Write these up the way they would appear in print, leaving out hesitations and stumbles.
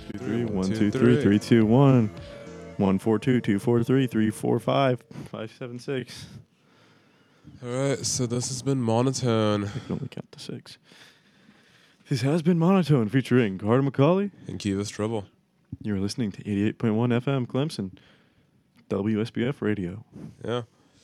2 3 1 2 3 3 2 1 1 4 2 2 4 3 3 4 5 5 7 6. All right, so this has been Monotone. I can only count to 6. This has been Monotone featuring Carter McCauley. And Kivas Trouble. You're listening to 88.1 FM Clemson, WSBF Radio. Yeah.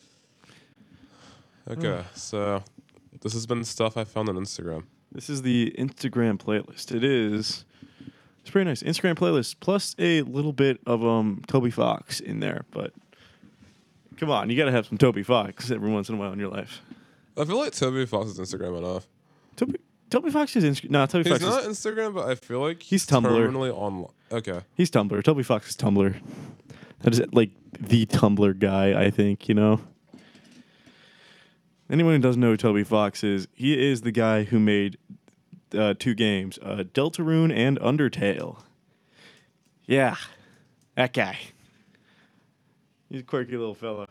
Okay, so this has been stuff I found on Instagram. This is the Instagram playlist. It's pretty nice. Instagram playlist plus a little bit of Toby Fox in there, but come on, you got to have some Toby Fox every once in a while in your life. I feel like Toby Fox is Instagram enough. Toby Fox is Instagram. No, Toby He's Fox not is Instagram, but I feel like he's Tumblr. Permanently online. Okay. He's Tumblr. Toby Fox is Tumblr. That is like the Tumblr guy, I think, you know. Anyone who doesn't know who Toby Fox is, he is the guy who made 2 games, Deltarune and Undertale. Yeah, that guy. He's a quirky little fella.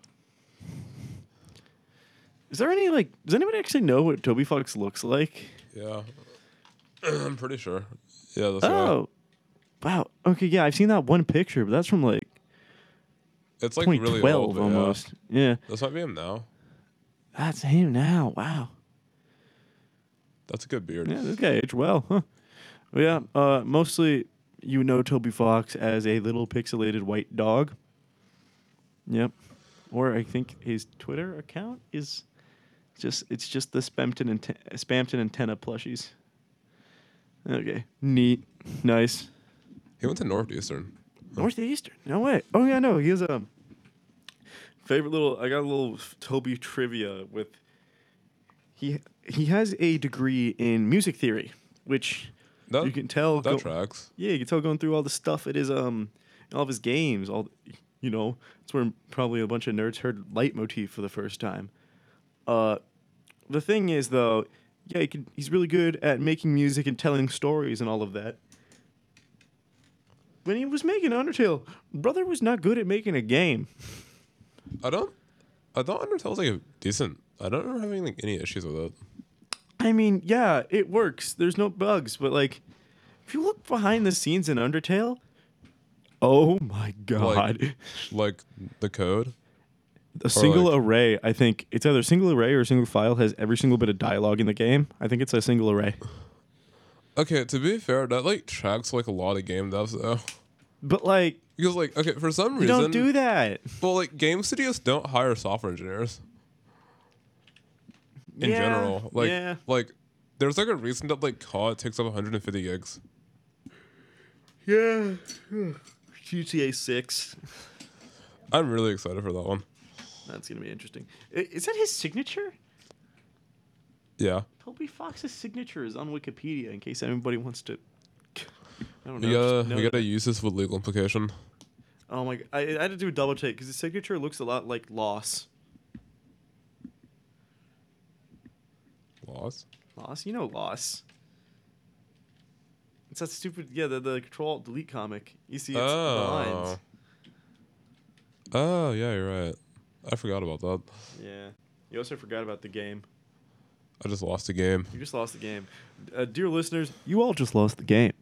Does anybody actually know what Toby Fox looks like? Yeah. I'm pretty sure. Yeah, that's right. Oh, wow. Okay, yeah, I've seen that one picture, but that's from like It's like really 2012 old, but almost. Yeah. This might be him now. That's him now. Wow. That's a good beard. Yeah, this guy aged well, huh? Well, yeah, mostly you know Toby Fox as a little pixelated white dog. Yep. Or I think his Twitter account is just the Spampton antenna plushies. Okay. Neat. Nice. He went to Northeastern. Northeastern? No way. Oh yeah, no. He has a favorite little. I got a little Toby trivia with. He has a degree in music theory, which you can tell. That tracks. Yeah, you can tell going through all the stuff. It is all of his games. It's where probably a bunch of nerds heard Leitmotif for the first time. The thing is though, yeah, he's really good at making music and telling stories and all of that. When he was making Undertale, brother was not good at making a game. I thought Undertale was like a decent. I don't remember having like any issues with it. I mean, yeah, it works. There's no bugs, but like, if you look behind the scenes in Undertale, oh my god, like the code. A single array. I think it's either single array or a single file has every single bit of dialogue in the game. I think it's a single array. Okay, to be fair, that like tracks like a lot of game devs though. But like, because like, okay, for some reason, you don't do that. Well, like game studios don't hire software engineers. In general, like there's like a reason that like COD takes up 150 gigs. Yeah, GTA 6. I'm really excited for that one. That's gonna be interesting. Is that his signature? Yeah. Toby Fox's signature is on Wikipedia. In case anybody wants to. I don't know. We gotta use this with legal implication. Oh my god! I had to do a double take because his signature looks a lot like Loss. Loss? Loss? You know Loss. It's that stupid, the Control-Alt-Delete comic. You see it's the lines. Oh, yeah, you're right. I forgot about that. Yeah. You also forgot about the game. I just lost the game. You just lost the game. Dear listeners, you all just lost the game.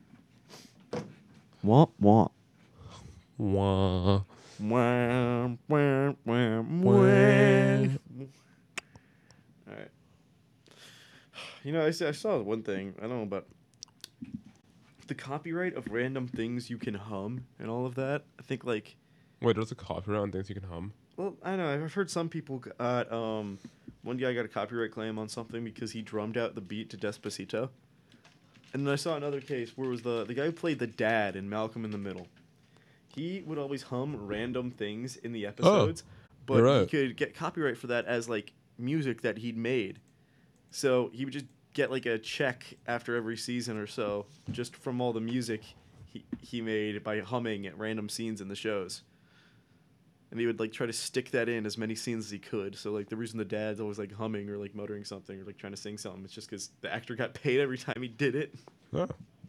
Womp womp. Wah. Wah, wah, wah, wah. All right. You know, I saw one thing. I don't know about the copyright of random things you can hum and all of that. I think like. Wait, there's a copyright on things you can hum? Well, I know. I've heard some people got one guy got a copyright claim on something because he drummed out the beat to Despacito. And then I saw another case where it was the guy who played the dad in Malcolm in the Middle. He would always hum random things in the episodes, but he could get copyright for that as like music that he'd made. So he would just get like a check after every season or so just from all the music he made by humming at random scenes in the shows. And he would like try to stick that in as many scenes as he could. So like the reason the dad's always like humming or like muttering something or like trying to sing something, it's just because the actor got paid every time he did it. Oh.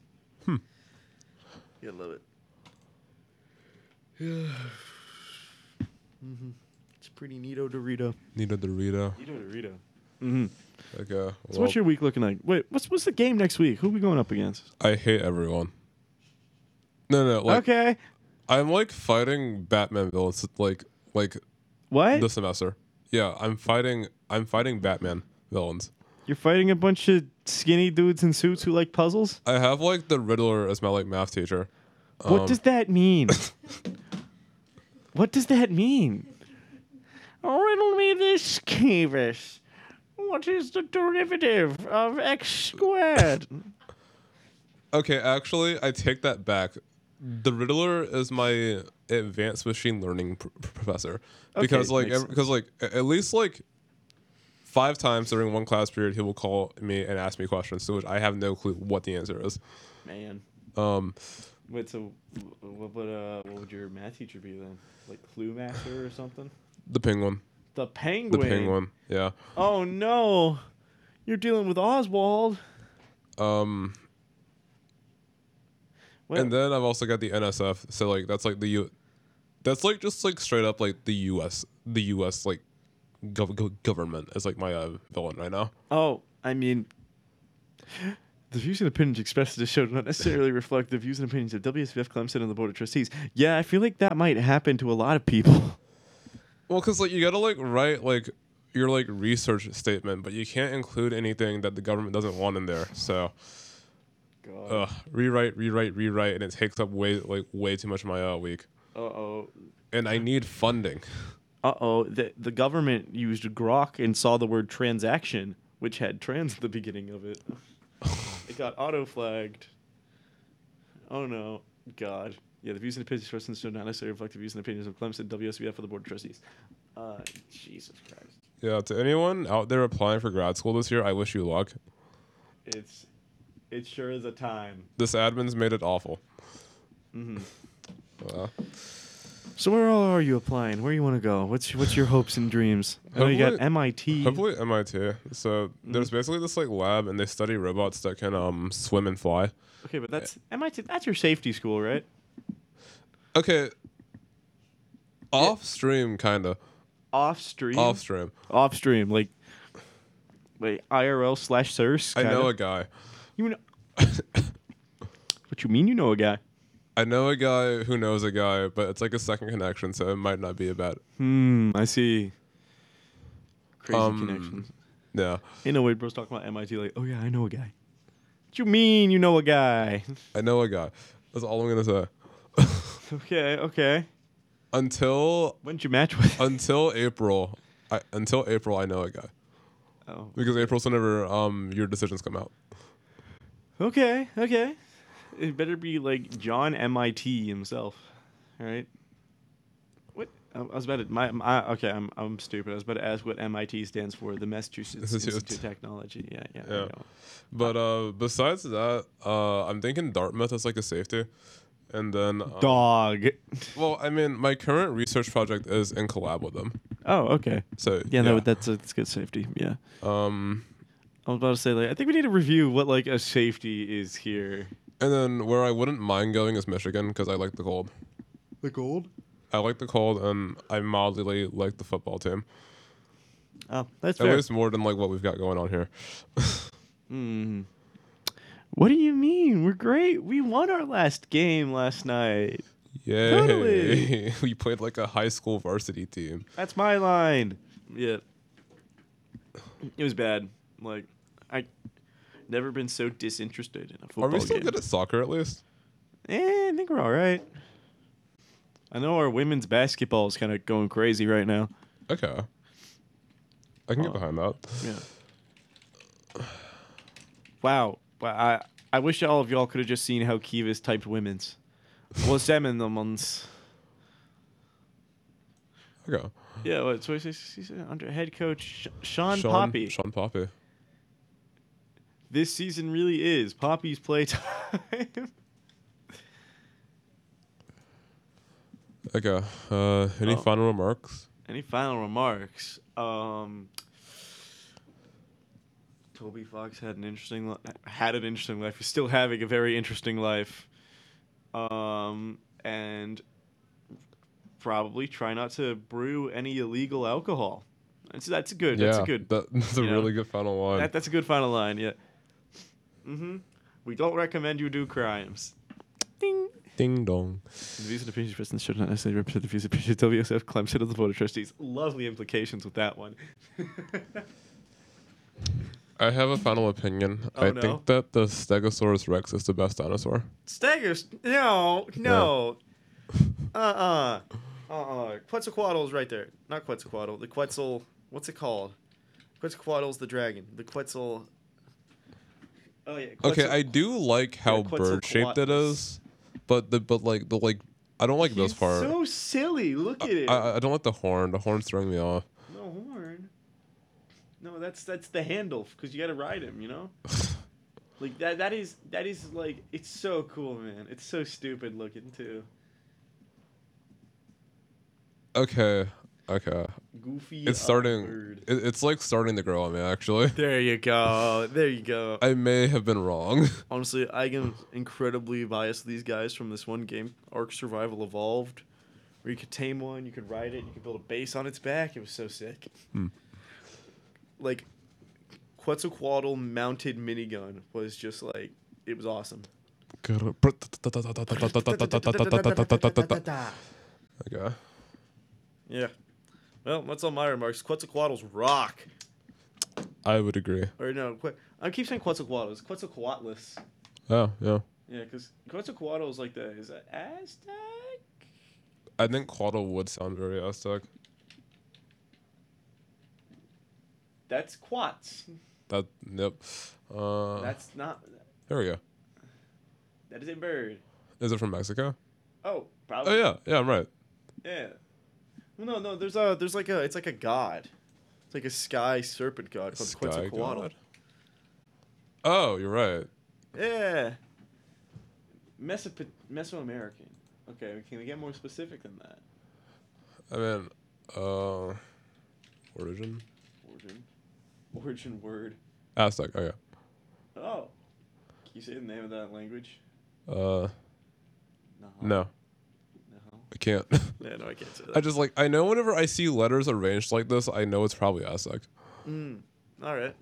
Yeah, love it. Yeah. It's pretty neato Dorito. Neato Dorito. Neato Dorito. Mm-hmm. Okay. So Well, what's your week looking like? Wait, what's the game next week? Who are we going up against? I hate everyone. No, like Okay. I'm like fighting Batman villains like What? this semester. Yeah, I'm fighting Batman villains. You're fighting a bunch of skinny dudes in suits who like puzzles? I have like the Riddler as my like math teacher. What does that mean? What does that mean? Riddle me this, Kevis. What is the derivative of x squared? Okay, actually, I take that back. The Riddler is my advanced machine learning professor because Okay, makes sense. at least like 5 times during one class period he will call me and ask me questions to which I have no clue what the answer is. Man. Um, Wait, so what would your math teacher be then? Like Clue Master or something? the Penguin, The the Penguin. Penguin, yeah. Oh no. You're dealing with Oswald. Um, What? and then I've also got the NSF. So like that's like that's like just like straight up like the U.S. like government is like my villain right now. Oh, I mean, the views and opinions expressed in this show do not necessarily reflect the views and opinions of WSVF Clemson and the Board of Trustees. Yeah, I feel like that might happen to a lot of people. Well, because like you gotta like write like your like research statement, but you can't include anything that the government doesn't want in there. So, God. rewrite, and it takes up way too much of my week. Uh-oh. And I need funding. Uh-oh. The government used Grok and saw the word transaction, which had trans at the beginning of it. It got auto-flagged. Oh, no. God. Yeah, the views and opinions expressed in this show do not necessarily reflect the views and opinions of Clemson, WSBF, or the Board of Trustees. Jesus Christ. Yeah, to anyone out there applying for grad school this year, I wish you luck. It sure is a time. This admin's made it awful. Mm-hmm. Uh, So where all are you applying? Where you want to go? What's your hopes and dreams? I know you got Hopefully- MIT. hopefully MIT. So there's basically this like lab, and they study robots that can swim and fly. Okay, but that's MIT. That's your safety school, right? Okay. Off stream, kinda. Off stream. Off stream. Off stream, like IRL/CERS. I know kinda? a guy. You know. What you mean? You know a guy? I know a guy who knows a guy, but it's like a second connection, so it might not be a bad. I see. Crazy connections. Yeah. You know, bro's talking about MIT. Like, oh yeah, I know a guy. What you mean? You know a guy? I know a guy. That's all I'm gonna say. Okay. Until When did you match with? April, I know a guy. Oh. Because April's whenever your decisions come out. Okay. It better be like John MIT himself, all right? What? I was about to. Okay, I'm stupid. I was about to ask what MIT stands for. The Massachusetts Institute of Technology. Yeah. I Yeah. know. But besides that, I'm thinking Dartmouth is like a safety. And then Dog. well, I mean, my current research project is in collab with them. Oh, okay. So Yeah, no, that's good safety. Yeah. I was about to say, like, I think we need to review what like a safety is here. And then where I wouldn't mind going is Michigan because I like the cold. The gold. I like the cold, and I mildly like the football team. Oh, that's At fair. least more than like what we've got going on here. Mm. What do you mean? We're great. We won our last game last night. Yay! Totally. We played like a high school varsity team. That's my line. Yeah. It was bad. Like, I never been so disinterested in a football Are we still game. good at soccer at least? I think we're all right. I know our women's basketball is kind of going crazy right now. Okay. I can get behind that. Yeah. Wow. I wish all of y'all could have just seen how Kivas typed women's. Was them in the months. Okay. Yeah, what? So he's under head coach Sean Poppy. Sean Poppy. This season really is Poppy's playtime. Okay. Any final remarks? Any final remarks? Toby Fox had an interesting life. He's still having a very interesting life. And probably try not to brew any illegal alcohol. That's good. Yeah, That's a good. That's a you know, really good final line. That's a good final line. Yeah. We don't recommend you do crimes. Ding. Ding dong. The views and opinions expressed should not necessarily represent the views and opinions of WSF, Clemson, of the Board of Trustees. Lovely implications with that one. I have a final opinion. Oh, I no? think that the Stegosaurus Rex is the best dinosaur. Stagers, no. Quetzalcoatl's right there. Not Quetzalcoatl. The Quetzal. What's it called? Quetzalcoatl's the dragon. The Quetzal. Oh yeah. Okay, I do like how Quetzalcoatlus. bird-shaped it is, but the I don't like this He's part. so silly. Look at it. I don't like the horn. The horn's throwing me off. No horn. No, that's the handle because you got to ride him. You know. Like that is like it's so cool, man. It's so stupid looking too. Okay. Goofy. It's starting. Bird. It's like starting to grow on me. Actually, There you go. There you go. I may have been wrong. Honestly, I am incredibly biased to these guys from this one game, Ark Survival Evolved, where you could tame one, you could ride it, you could build a base on its back. It was so sick. Like, Quetzalcoatl mounted minigun was just like, it was awesome. Okay. Yeah. Well, that's all my remarks. Quetzalcoatl's rock. I would agree. Or no, I keep saying Quetzalcoatl. It's Quetzalcoatlus. Oh, yeah. Yeah, because Quetzalcoatl is like is that Aztec? I think Quaddle would sound very Aztec. That's Quats. Yep. That's not. There we go. That is a bird. Is it from Mexico? Oh, probably. Oh, yeah. I'm right. Yeah. Well, no. There's like it's like a god. It's like a sky serpent god called Sky Quetzalcoatl. god? Oh, you're right. Yeah. Mesoamerican. Okay, can we get more specific than that? I mean, origin? Origin word. Aztec. Okay. Oh. Can you say the name of that language? No, No. I can't. Yeah, no, I can't say that. I just I know whenever I see letters arranged like this, I know it's probably Aztec. All right.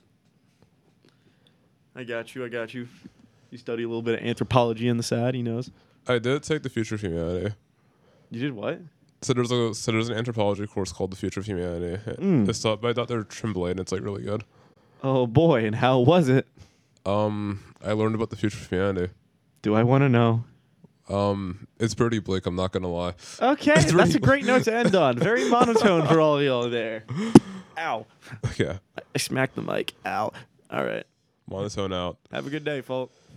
I got you. You study a little bit of anthropology on the side, he knows. I did take the Future of Humanity. You did what? So there's an anthropology course called the Future of Humanity. It's taught by Dr. Tremblay, and it's like really good. Oh boy, and how was it? I learned about the future of humanity. Do I want to know? It's pretty bleak, I'm not gonna lie. Okay, that's a great note to end on. Very monotone for all of y'all there. Ow. Yeah. I smacked the mic. Ow. All right. Monotone out. Have a good day, folk.